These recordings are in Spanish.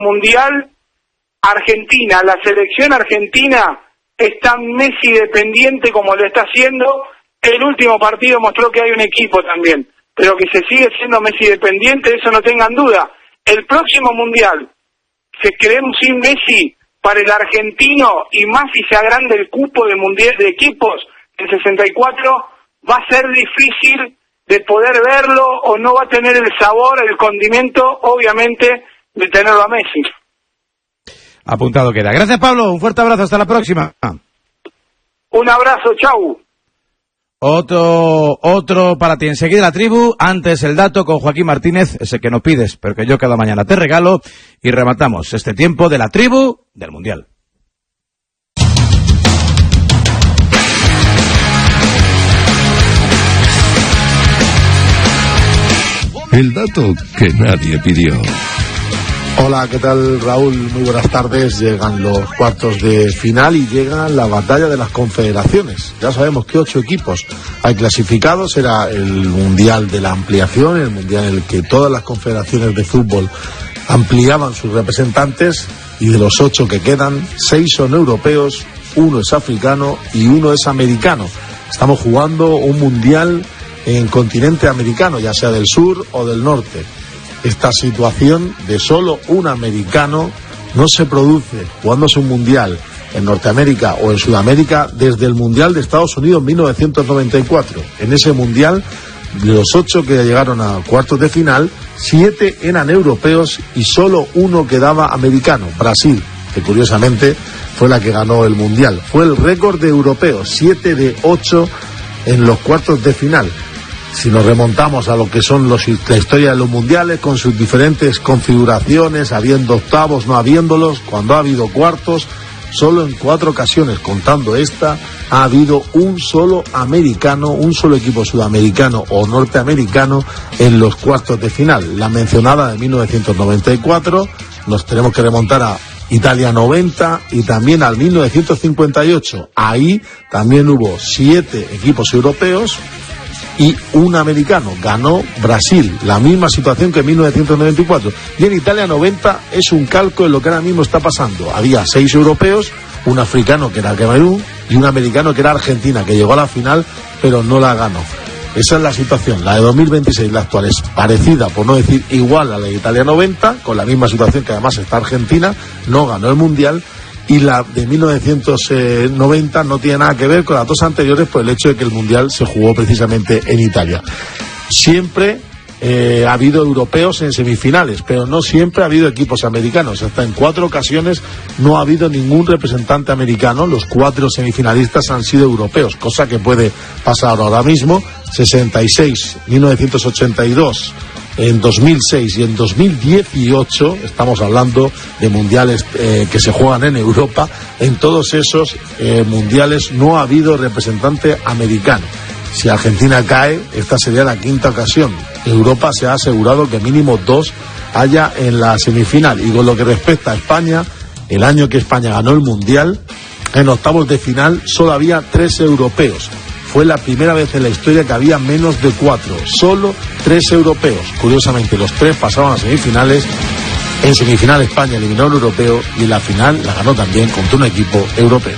mundial, Argentina, la selección argentina, es tan Messi dependiente como lo está haciendo. El último partido mostró que hay un equipo también, pero que se sigue siendo Messi dependiente, eso no tengan duda. El próximo mundial, si queremos sin Messi, para el argentino, y más si se agranda el cupo de mundial de equipos en 64, va a ser difícil de poder verlo, o no va a tener el sabor, el condimento, obviamente, de tenerlo a Messi. Apuntado queda. Gracias, Pablo. Un fuerte abrazo. Hasta la próxima. Un abrazo. Chau. Otro para ti. Enseguida la tribu. Antes el dato con Joaquín Martínez, ese que no pides, pero que yo cada mañana te regalo. Y rematamos este tiempo de la tribu del Mundial. El dato que nadie pidió. Hola, ¿qué tal, Raúl? Muy buenas tardes. Llegan los cuartos de final y llega la batalla de las confederaciones. Ya sabemos que 8 equipos hay clasificados. Era el mundial de la ampliación, el mundial en el que todas las confederaciones de fútbol ampliaban sus representantes, y de los 8 que quedan, 6 son europeos, 1 es africano y 1 es americano. Estamos jugando un mundial en continente americano, ya sea del sur o del norte. Esta situación de solo un americano no se produce jugándose un mundial en Norteamérica o en Sudamérica desde el Mundial de Estados Unidos en 1994. En ese mundial, de los 8 que llegaron a cuartos de final, 7 eran europeos y solo 1 quedaba americano, Brasil, que curiosamente fue la que ganó el mundial. Fue el récord de europeos, 7 de 8 en los cuartos de final. Si nos remontamos a lo que son la historia de los mundiales, con sus diferentes configuraciones, habiendo octavos, no habiéndolos, cuando ha habido cuartos, solo en 4 ocasiones, contando esta, ha habido un solo americano, un solo equipo sudamericano o norteamericano en los cuartos de final. La mencionada de 1994, nos tenemos que remontar a Italia 90 y también al 1958. Ahí también hubo 7 equipos europeos y un americano. Ganó Brasil, la misma situación que en 1994. Y en Italia 90 es un calco de lo que ahora mismo está pasando. Había 6 europeos, un africano que era Camerún y un americano que era Argentina, que llegó a la final pero no la ganó. Esa es la situación. La de 2026, la actual, es parecida, por no decir igual, a la de Italia 90, con la misma situación, que además está Argentina, no ganó el mundial. Y la de 1990 no tiene nada que ver con las 2 anteriores, por el hecho de que el mundial se jugó precisamente en Italia. Siempre ha habido europeos en semifinales, pero no siempre ha habido equipos americanos. Hasta en 4 ocasiones no ha habido ningún representante americano. Los 4 semifinalistas han sido europeos, cosa que puede pasar ahora mismo. 66, 1982, en 2006 y en 2018, estamos hablando de mundiales que se juegan en Europa. En todos esos mundiales no ha habido representante americano. Si Argentina cae, esta sería la 5ª ocasión. Europa se ha asegurado que mínimo 2 haya en la semifinal. Y con lo que respecta a España, el año que España ganó el mundial, en octavos de final solo había 3 europeos. Fue la primera vez en la historia que había menos de 4, solo 3 europeos. Curiosamente, los 3 pasaban a semifinales. En semifinal España eliminó al europeo y en la final la ganó también contra un equipo europeo.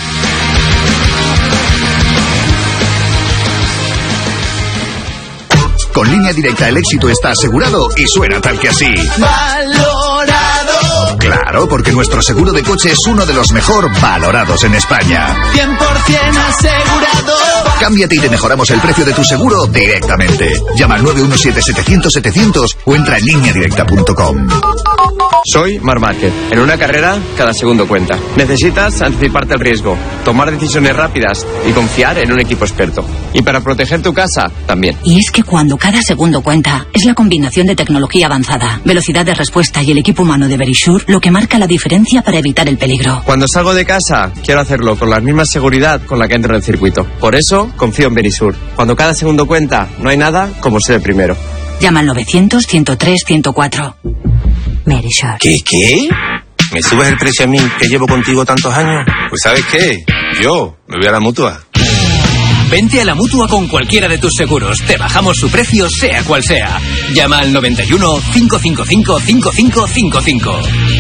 Con Línea Directa el éxito está asegurado y suena tal que así. ¡Valorado! Claro, porque nuestro seguro de coche es uno de los mejor valorados en España. 100% asegurado. Cámbiate y te mejoramos el precio de tu seguro directamente. Llama al 917-700-700 o entra en lineadirecta.com. Soy Marc Márquez. En una carrera, cada segundo cuenta. Necesitas anticiparte al riesgo, tomar decisiones rápidas y confiar en un equipo experto. Y para proteger tu casa, también. Y es que cuando cada segundo cuenta, es la combinación de tecnología avanzada, velocidad de respuesta y el equipo humano de Verisure lo que marca la diferencia para evitar el peligro. Cuando salgo de casa, quiero hacerlo con la misma seguridad con la que entro en el circuito. Por eso, confío en Verisure. Cuando cada segundo cuenta, no hay nada como ser el primero. Llama al 900-103-104. Verisure. ¿Qué? ¿Me subes el precio a mí, que llevo contigo tantos años? Pues ¿sabes qué? Yo me voy a la Mutua. Vente a la Mutua con cualquiera de tus seguros. Te bajamos su precio, sea cual sea. Llama al 91 555 5555.